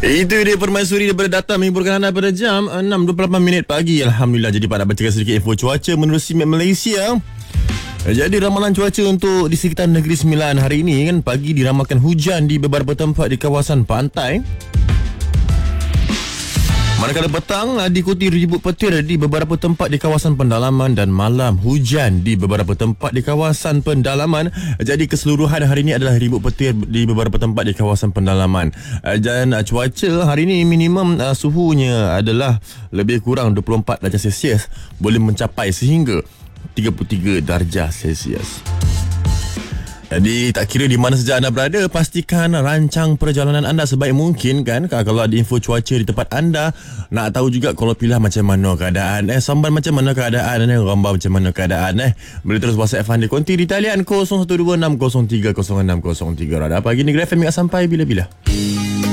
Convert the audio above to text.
Itu dia Permaisuri daripada Data menghiburkan anda pada jam 6.28 pagi. Alhamdulillah. Jadi Pak nak bacakan sedikit info cuaca menerusi map Malaysia. Jadi ramalan cuaca untuk di sekitar Negeri Sembilan hari ini kan, pagi diramalkan hujan di beberapa tempat di kawasan pantai. Manakala petang diikuti ribut petir di beberapa tempat di kawasan pendalaman dan malam hujan di beberapa tempat di kawasan pendalaman. Jadi keseluruhan hari ini adalah ribut petir di beberapa tempat di kawasan pendalaman. Dan cuaca hari ini minimum suhunya adalah lebih kurang 24 darjah Celsius, boleh mencapai sehingga 33 darjah Celsius. Jadi tak kira di mana saja anda berada, pastikan rancang perjalanan anda sebaik mungkin kan. Kalau ada info cuaca di tempat anda, nak tahu juga kalau pilah macam mana keadaan, sambar macam mana keadaan, gambar macam mana keadaan, boleh terus WhatsApp Fandi konti di talian 0126030603. Rada pagi Negeri FM sampai bila-bila.